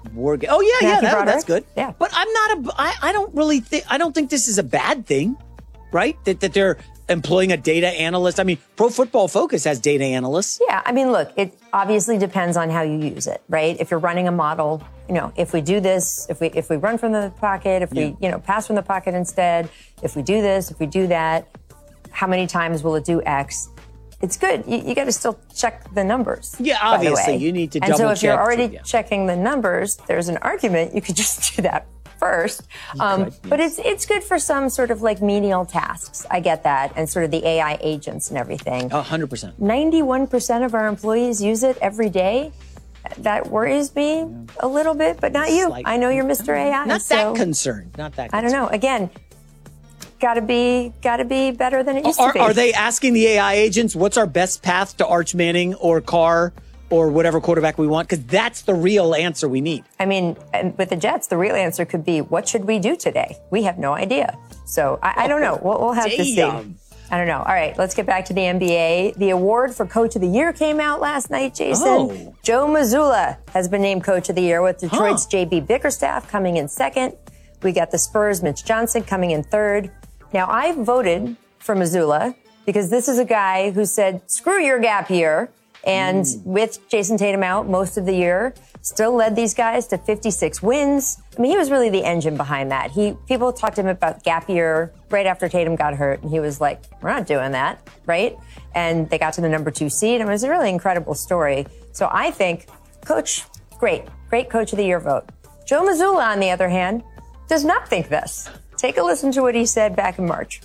Oh yeah, that's good.
Yeah,
but I don't think this is a bad thing, right? That they're employing a data analyst. I mean, Pro Football Focus has data analysts.
Yeah, I mean, look, it obviously depends on how you use it, right? If you're running a model, if we do this, if we run from the pocket, if we pass from the pocket instead, if we do this, if we do that, how many times will it do X? It's good. You got to still check the numbers.
Yeah, obviously. You need to double check.
And so if you're already checking the numbers, there's an argument. You could just do that first. But it's good for some sort of like menial tasks. I get that. And sort of the AI agents and everything.
100%.
91% of our employees use it every day. That worries me a little bit, but not you. I know you're Mr. AI.
Not that concerned. Not that concerned.
I don't know. Again, Gotta be better than it used to be.
Are they asking the AI agents what's our best path to Arch Manning or Carr or whatever quarterback we want? Because that's the real answer we need.
I mean, with the Jets, the real answer could be, what should we do today? We have no idea. So I don't know. We'll have to see. I don't know. All right, let's get back to the NBA. The award for Coach of the Year came out last night, Jason. Joe Mazzulla has been named Coach of the Year, with Detroit's J.B. Bickerstaff coming in second. We got the Spurs' Mitch Johnson coming in third. Now, I voted for Mazzulla because this is a guy who said, screw your gap year. And with Jason Tatum out most of the year, still led these guys to 56 wins. I mean, he was really the engine behind that. People talked to him about gap year right after Tatum got hurt. And he was like, we're not doing that, right? And they got to the number 2 seed. And it was a really incredible story. So I think, Coach, great Coach of the Year vote. Joe Mazzulla, on the other hand, does not think this. Take a listen to what he said back in March.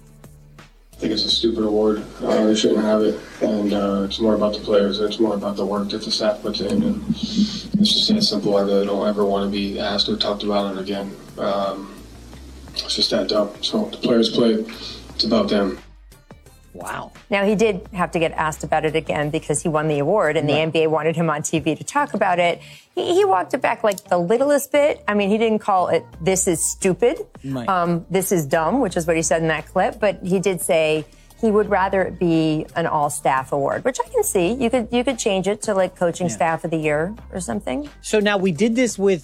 I think it's a stupid award. They shouldn't have it. And it's more about the players. It's more about the work that the staff puts in. And it's just that simple. I really don't ever want to be asked or talked about it again. It's just that dumb. So the players play. It's about them.
Wow.
Now, he did have to get asked about it again because he won the award and the NBA wanted him on TV to talk about it. He walked it back like the littlest bit. I mean, he didn't call it, this is stupid. This is dumb, which is what he said in that clip. But he did say he would rather it be an all-staff award, which I can see. You could change it to like coaching staff of the year or something.
So now we did this with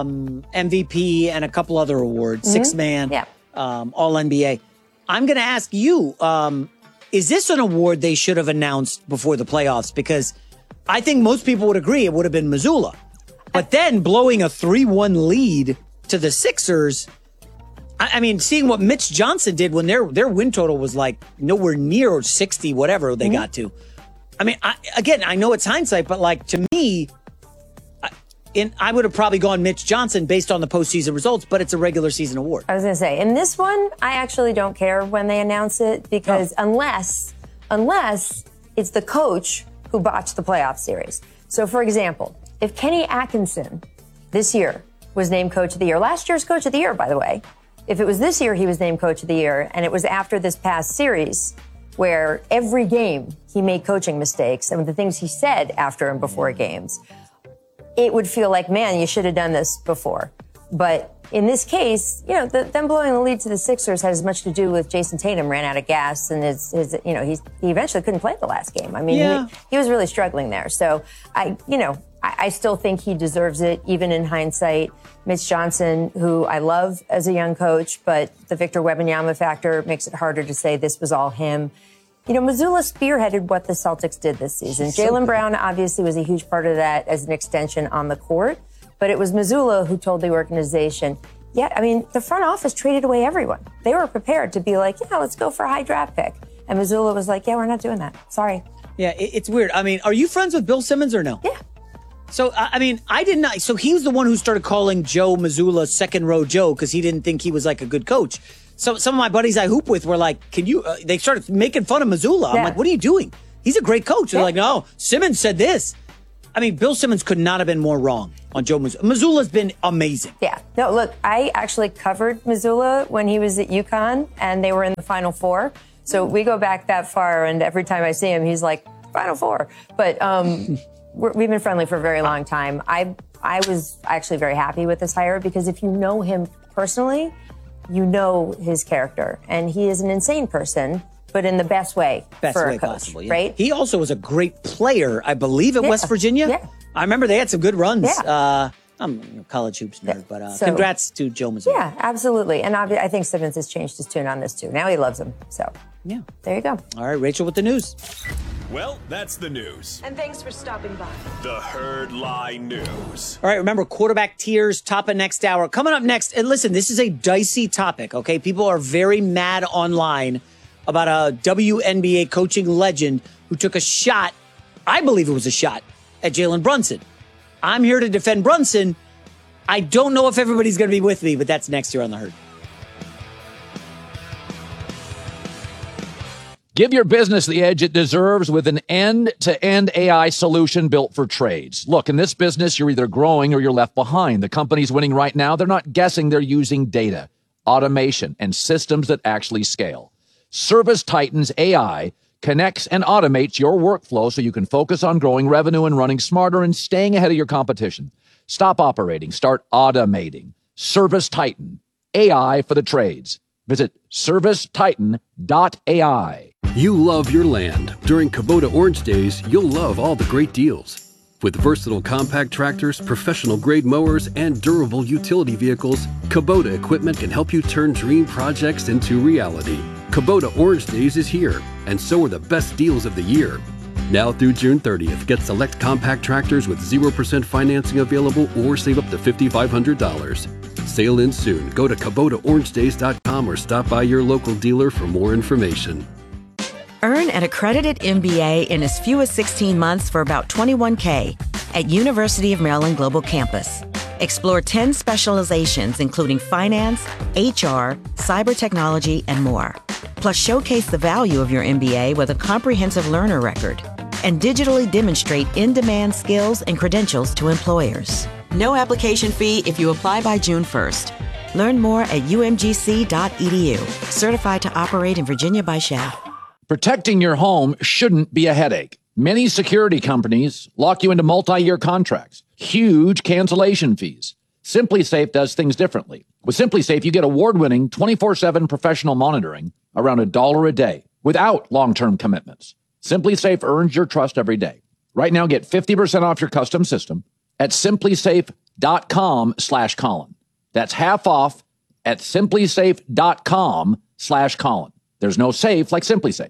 MVP and a couple other awards, six-man, All-NBA. I'm going to ask you, is this an award they should have announced before the playoffs? Because I think most people would agree it would have been Mazzulla. But then blowing a 3-1 lead to the Sixers, I mean, seeing what Mitch Johnson did when their win total was like nowhere near 60, whatever they got to. I mean, I know it's hindsight, but like to me, I would have probably gone Mitch Johnson based on the postseason results, but it's a regular season award.
I was going to say, in this one, I actually don't care when they announce it because unless it's the coach who botched the playoff series. So, for example, if Kenny Atkinson this year was named Coach of the Year, last year's Coach of the Year, by the way, if it was this year he was named Coach of the Year and it was after this past series where every game he made coaching mistakes and the things he said after and before games, it would feel like, man, you should have done this before. But in this case, them blowing the lead to the Sixers had as much to do with Jason Tatum ran out of gas and he eventually couldn't play the last game. I mean, he was really struggling there. So I still think he deserves it, even in hindsight. Mitch Johnson, who I love as a young coach, but the Victor Wembanyama factor makes it harder to say this was all him. Mazzulla spearheaded what the Celtics did this season. Jaylen Brown obviously was a huge part of that as an extension on the court, but it was Mazzulla who told the organization, the front office traded away everyone. They were prepared to be like, let's go for a high draft pick. And Missoula was like, yeah, we're not doing that. Sorry.
Yeah, it's weird. I mean, are you friends with Bill Simmons or no?
Yeah.
So, I mean, I did not. So he was the one who started calling Joe Missoula second row Joe because he didn't think he was like a good coach. So some of my buddies I hoop with were like, can you, they started making fun of Missoula. I'm like, what are you doing? He's a great coach. They're like, no, Simmons said this. I mean, Bill Simmons could not have been more wrong on Joe Missoula. Missoula's been amazing.
Yeah. No, look, I actually covered Missoula when he was at UConn and they were in the Final Four. So we go back that far, and every time I see him, he's like, Final Four. But we've been friendly for a very long time. I was actually very happy with this hire because if you know him personally, you know his character. And he is an insane person, but in the best way for a coach,
possible, yeah.
right?
He also was a great player, I believe, at West Virginia.
Yeah.
I remember they had some good runs.
Yeah.
I'm a college hoops nerd, but
So-
congrats to Joe Missoula.
Yeah, absolutely. And I think Simmons has changed his tune on this too. Now he loves him. So
yeah,
there you go.
All right, Rachel with the news.
Well, that's the news.
And thanks for stopping by.
The Herd Lie News.
All right, remember, quarterback tiers, top of next hour. Coming up next, and listen, this is a dicey topic, okay? People are very mad online about a WNBA coaching legend who took a shot, I believe it was a shot, at Jalen Brunson. I'm here to defend Brunson. I don't know if everybody's going to be with me, but that's next year on The Herd.
Give your business the edge it deserves with an end-to-end AI solution built for trades. Look, in this business, you're either growing or you're left behind. The companies winning right now, they're not guessing. They're using data, automation, and systems that actually scale. ServiceTitan's AI connects and automates your workflow so you can focus on growing revenue and running smarter and staying ahead of your competition. Stop operating. Start automating. ServiceTitan, AI for the trades. Visit servicetitan.ai.
You love your land. During Kubota Orange Days, you'll love all the great deals. With versatile compact tractors, professional-grade mowers, and durable utility vehicles, Kubota equipment can help you turn dream projects into reality. Kubota Orange Days is here, and so are the best deals of the year. Now through June 30th, get select compact tractors with 0% financing available or save up to $5,500. Sale ends soon. Go to KubotaOrangeDays.com or stop by your local dealer for more information.
Earn an accredited MBA in as few as 16 months for about $21K at University of Maryland Global Campus. Explore 10 specializations, including finance, HR, cyber technology, and more. Plus, showcase the value of your MBA with a comprehensive learner record and digitally demonstrate in-demand skills and credentials to employers. No application fee if you apply by June 1st. Learn more at umgc.edu. Certified to operate in Virginia by SHAP.
Protecting your home shouldn't be a headache. Many security companies lock you into multi-year contracts, huge cancellation fees. SimpliSafe does things differently. With SimpliSafe, you get award-winning 24/7 professional monitoring around $1 a day without long-term commitments. SimpliSafe earns your trust every day. Right now, get 50% off your custom system at simplisafe.com/Colin. That's half off at simplisafe.com/Colin. There's no safe like SimpliSafe.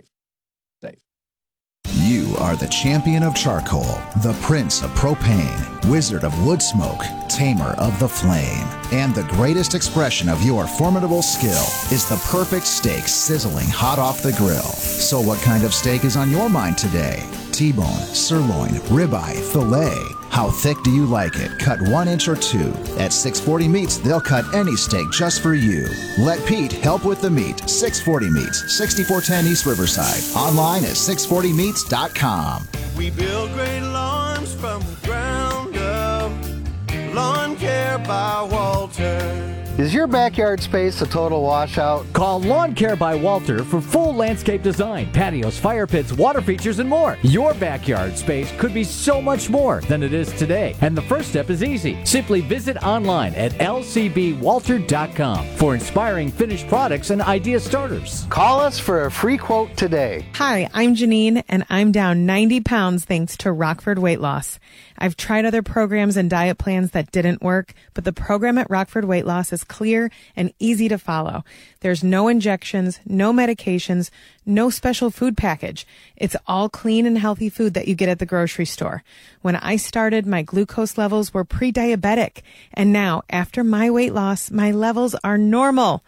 You are the champion of charcoal, the prince of propane, wizard of wood smoke, tamer of the flame. And the greatest expression of your formidable skill is the perfect steak sizzling hot off the grill. So what kind of steak is on your mind today? T-bone, sirloin, ribeye, filet. How thick do you like it? Cut 1 inch or 2. At 640 Meats, they'll cut any steak just for you. Let Pete help with the meat. 640 Meats, 6410 East Riverside. Online at 640meats.com.
We build great lawns from the ground up. Lawn Care by Walter.
Is your backyard space a total washout?
Call Lawn Care by Walter for full landscape design, patios, fire pits, water features, and more. Your backyard space could be so much more than it is today. And the first step is easy. Simply visit online at lcbwalter.com for inspiring finished products and idea starters.
Call us for a free quote today.
Hi, I'm Janine, and I'm down 90 pounds thanks to Rockford Weight Loss. I've tried other programs and diet plans that didn't work, but the program at Rockford Weight Loss is clear and easy to follow. There's no injections, no medications, no special food package. It's all clean and healthy food that you get at the grocery store. When I started, my glucose levels were pre-diabetic, and now, after my weight loss, my levels are normal.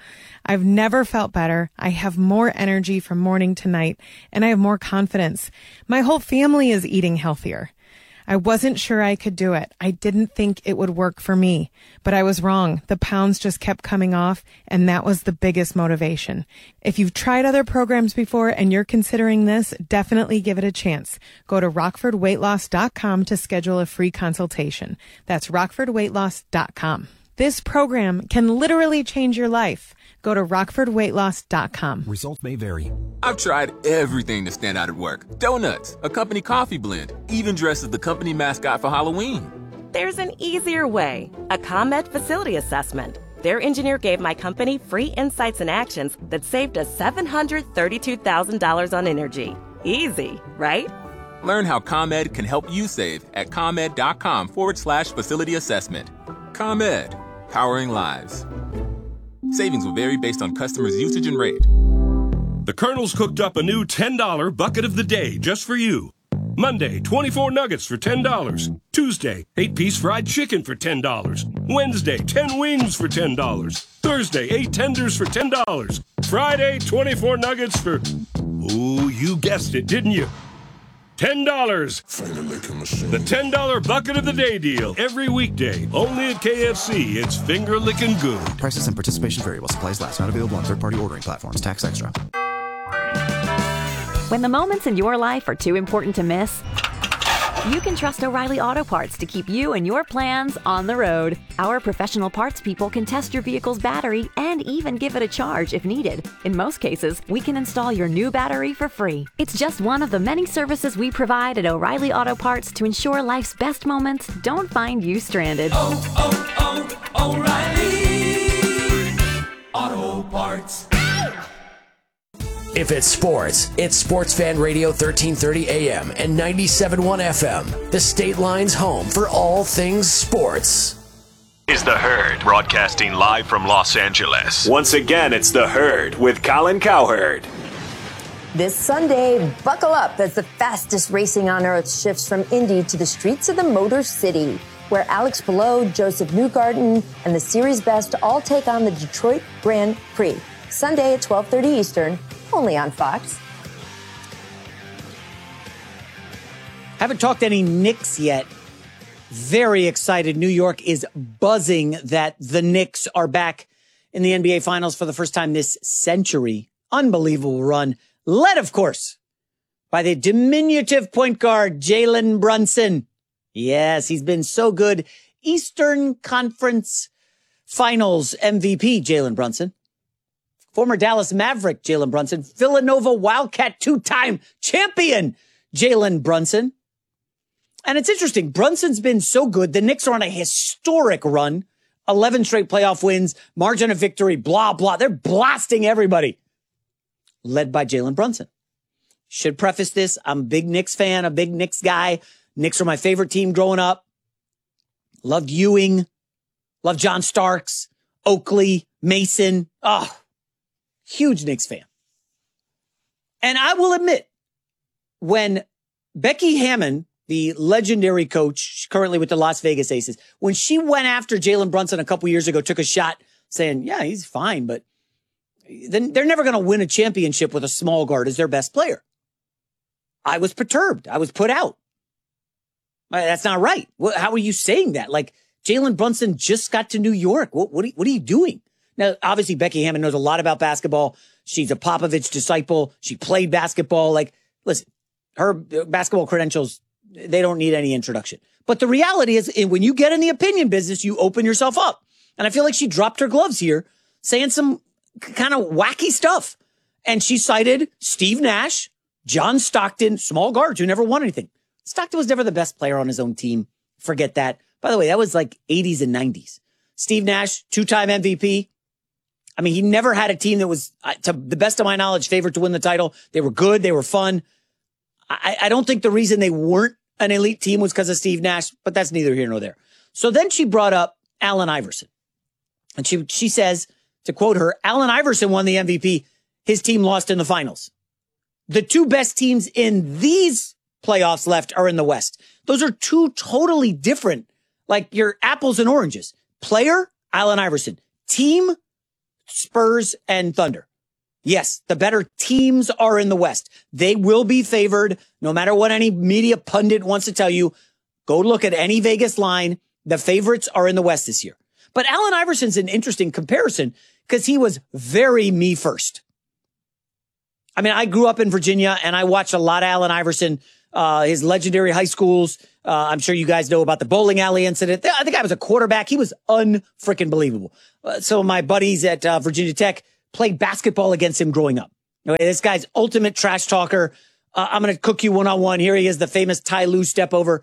I've never felt better. I have more energy from morning to night, and I have more confidence. My whole family is eating healthier. I wasn't sure I could do it. I didn't think it would work for me, but I was wrong. The pounds just kept coming off, and that was the biggest motivation. If you've tried other programs before and you're considering this, definitely give it a chance. Go to rockfordweightloss.com to schedule a free consultation. That's rockfordweightloss.com. This program can literally change your life. Go to rockfordweightloss.com.
Results may vary. I've tried everything to stand out at work. Donuts, a company coffee blend, even dressed as the company mascot for Halloween.
There's an easier way. A ComEd facility assessment. Their engineer gave my company free insights and actions that saved us $732,000 on energy. Easy, right?
Learn how ComEd can help you save at ComEd.com/facility assessment. ComEd, powering lives. Savings will vary based on customers' usage and rate.
The Colonel's cooked up a new $10 bucket of the day just for you. Monday, 24 nuggets for $10. Tuesday, 8-piece fried chicken for $10. Wednesday, 10 wings for $10. Thursday, 8 tenders for $10. Friday, 24 nuggets for... Ooh, you guessed it, didn't you? $10. The $10 bucket of the day deal. Every weekday. Only at KFC. It's finger licking good.
Prices and participation vary while supplies last. Not available on third-party ordering platforms. Tax extra.
When the moments in your life are too important to miss, you can trust O'Reilly Auto Parts to keep you and your plans on the road. Our professional parts people can test your vehicle's battery and even give it a charge if needed. In most cases, we can install your new battery for free. It's just one of the many services we provide at O'Reilly Auto Parts to ensure life's best moments don't find you stranded.
O'Reilly Auto Parts.
If it's sports, it's Sports Fan Radio 1330 AM and 97.1 FM, the State Line's home for all things sports.
Is The Herd, broadcasting live from Los Angeles. Once again, it's The Herd with Colin Cowherd.
This Sunday, buckle up as the fastest racing on earth shifts from Indy to the streets of the Motor City, where Alex Palou, Joseph Newgarden, and the series best all take on the Detroit Grand Prix. Sunday at 12:30 Eastern, only on Fox.
Haven't talked any Knicks yet. Very excited. New York is buzzing that the Knicks are back in the NBA Finals for the first time this century. Unbelievable run. Led, of course, by the diminutive point guard, Jalen Brunson. Yes, he's been so good. Eastern Conference Finals MVP, Jalen Brunson. Former Dallas Maverick, Jalen Brunson. Villanova Wildcat two-time champion, Jalen Brunson. And it's interesting. Brunson's been so good. The Knicks are on a historic run. 11 straight playoff wins, margin of victory, blah, blah. They're blasting everybody. Led by Jalen Brunson. Should preface this. I'm a big Knicks fan, a big Knicks guy. Knicks are my favorite team growing up. Loved Ewing. Loved John Starks. Oakley. Mason. Oh, huge Knicks fan. And I will admit, when Becky Hammon, the legendary coach currently with the Las Vegas Aces, when she went after Jalen Brunson a couple years ago, took a shot saying, yeah, he's fine, but then they're never going to win a championship with a small guard as their best player. I was perturbed. I was put out. That's not right. How are you saying that? Like, Jalen Brunson just got to New York. What are you doing? Now, obviously, Becky Hammon knows a lot about basketball. She's a Popovich disciple. She played basketball. Like, listen, her basketball credentials, they don't need any introduction. But the reality is, when you get in the opinion business, you open yourself up. And I feel like she dropped her gloves here, saying some kind of wacky stuff. And she cited Steve Nash, John Stockton, small guards who never won anything. Stockton was never the best player on his own team. Forget that. By the way, that was like 80s and 90s. Steve Nash, two-time MVP. I mean, he never had a team that was, to the best of my knowledge, favored to win the title. They were good. They were fun. I don't think the reason they weren't an elite team was because of Steve Nash, but that's neither here nor there. So then she brought up Allen Iverson. And she says, to quote her, Allen Iverson won the MVP. His team lost in the finals. The two best teams in these playoffs left are in the West. Those are two totally different, like your apples and oranges. Player, Allen Iverson. Team, Spurs and Thunder. Yes, the better teams are in the West. They will be favored no matter what any media pundit wants to tell you. Go look at any Vegas line. The favorites are in the West this year. But Allen Iverson's an interesting comparison because he was very me first. I mean, I grew up in Virginia and I watched a lot of Allen Iverson, his legendary high schools. I'm sure you guys know about the bowling alley incident. I think I was a quarterback. He was unfreaking believable. So my buddies at Virginia Tech played basketball against him growing up. This guy's ultimate trash talker. I'm going to cook you one-on-one. Here he is, the famous Ty Lue step over.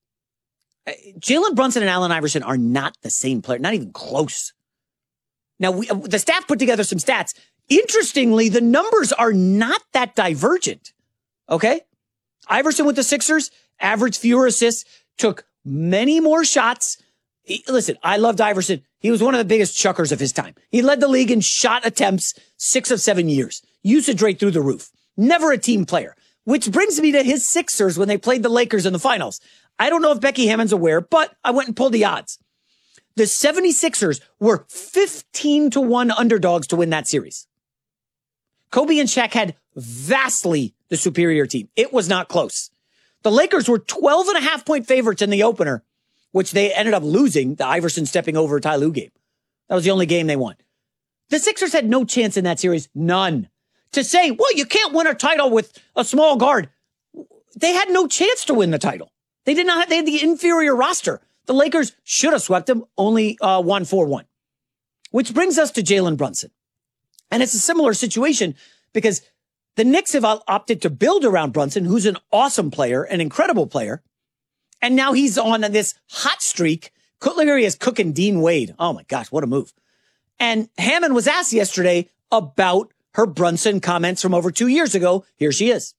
Jalen Brunson and Allen Iverson are not the same player, not even close. Now, the staff put together some stats. Interestingly, the numbers are not that divergent. Okay? Iverson with the Sixers, averaged fewer assists, took many more shots. Listen, I loved Iverson. He was one of the biggest chuckers of his time. He led the league in shot attempts 6 of 7 years. Usage rate through the roof. Never a team player. Which brings me to his Sixers when they played the Lakers in the finals. I don't know if Becky Hammond's aware, but I went and pulled the odds. The 76ers were 15-1 underdogs to win that series. Kobe and Shaq had vastly the superior team. It was not close. The Lakers were 12.5-point favorites in the opener, which they ended up losing, the Iverson stepping over Ty Lue game. That was the only game they won. The Sixers had no chance in that series. None. To say, well, you can't win a title with a small guard. They had no chance to win the title. They did not have, they had the inferior roster. The Lakers should have swept them, only won 4-1. Which brings us to Jalen Brunson. And it's a similar situation because the Knicks have opted to build around Brunson, who's an awesome player, an incredible player. And now he's on this hot streak. Here he is cooking Dean Wade. Oh my gosh, what a move. And Hammond was asked yesterday about her Brunson comments from over 2 years ago. Here she is.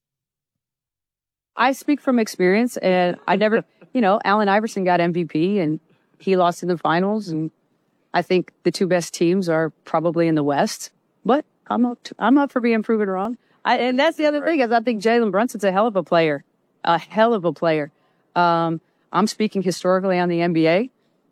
I speak from experience, and I never, Allen Iverson got MVP and he lost in the finals. And I think the two best teams are probably in the West, but I'm up for being proven wrong. And that's the other thing is I think Jalen Brunson's a hell of a player, I'm speaking historically on the NBA,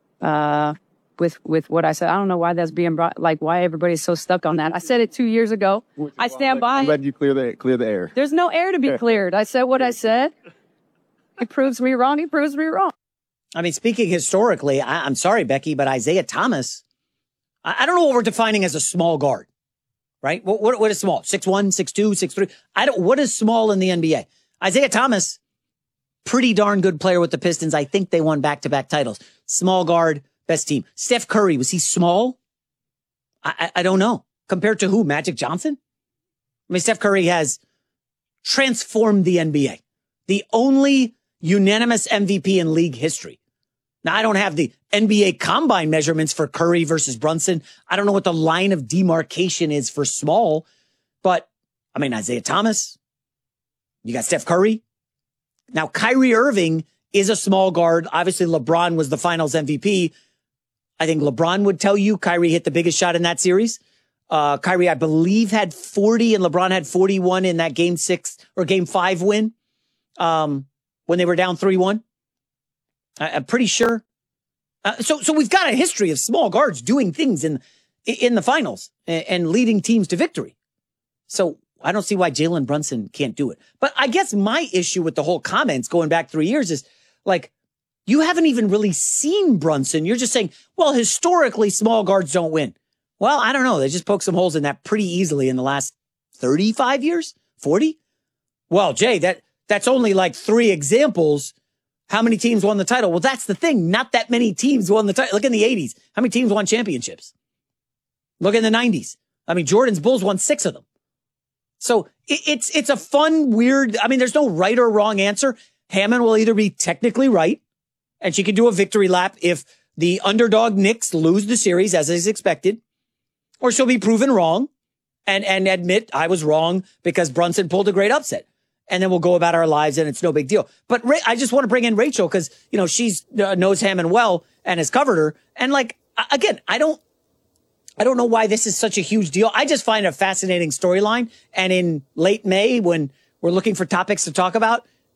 with what I said. I don't know why that's being brought, why everybody's so stuck on that. I said it 2 years ago. I stand by it.
I'm letting you clear the air.
There's no air to be cleared. I said what I said. He proves me wrong. He proves me wrong.
I mean, speaking historically, I'm sorry, Becky, but Isaiah Thomas, I don't know what we're defining as a small guard, right? What is small? 6'1", 6'2", 6'3"? What is small in the NBA? Isaiah Thomas, pretty darn good player with the Pistons. I think they won back-to-back titles. Small guard, best team. Steph Curry, was he small? I don't know. Compared to who? Magic Johnson? I mean, Steph Curry has transformed the NBA. The only unanimous MVP in league history. Now, I don't have the NBA combine measurements for Curry versus Brunson. I don't know what the line of demarcation is for small, but I mean, Isaiah Thomas, you got Steph Curry. Now, Kyrie Irving is a small guard. Obviously, LeBron was the finals MVP. I think LeBron would tell you Kyrie hit the biggest shot in that series. Kyrie, I believe, had 40 and LeBron had 41 in that game 6 or game 5 win. When they were down 3-1. I'm pretty sure. So we've got a history of small guards doing things in the finals and leading teams to victory. So I don't see why Jalen Brunson can't do it. But I guess my issue with the whole comments going back 3 years is you haven't even really seen Brunson. You're just saying, well, historically, small guards don't win. Well, I don't know. They just poked some holes in that pretty easily in the last 35 years, 40. Well, Jay, that's only 3 examples. How many teams won the title? Well, that's the thing. Not that many teams won the title. Look in the 80s. How many teams won championships? Look in the 90s. I mean, Jordan's Bulls won 6 of them. So it's a fun, weird, I mean, there's no right or wrong answer. Hammond will either be technically right, and she can do a victory lap if the underdog Knicks lose the series as is expected, or she'll be proven wrong and admit I was wrong because Brunson pulled a great upset. And then we'll go about our lives and it's no big deal. But I just want to bring in Rachel because, she's knows Hammond well and has covered her. And again, I don't know why this is such a huge deal. I just find it a fascinating storyline. And in late May, when we're looking for topics to talk about,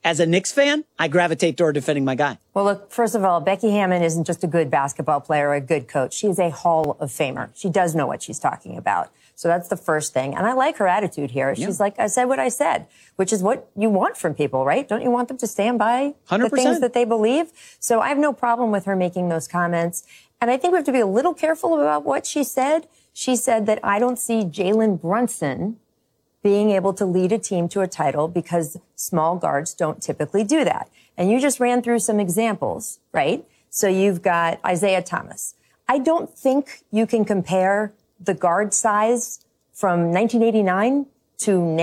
as a Knicks fan, I gravitate toward defending my guy.
Well, look, first of all, Becky Hammon isn't just a good basketball player or a good coach. She is a Hall of Famer. She does know what she's talking about. So that's the first thing. And I like her attitude here. She's like, I said what I said, which is what you want from people, right? Don't you want them to stand by
100%.
the things that they believe? So I have no problem with her making those comments. And I think we have to be a little careful about what she said. She said that I don't see Jalen Brunson being able to lead a team to a title because small guards don't typically do that. And you just ran through some examples, right? So you've got Isaiah Thomas. I don't think you can compare the guard size from 1989 to now.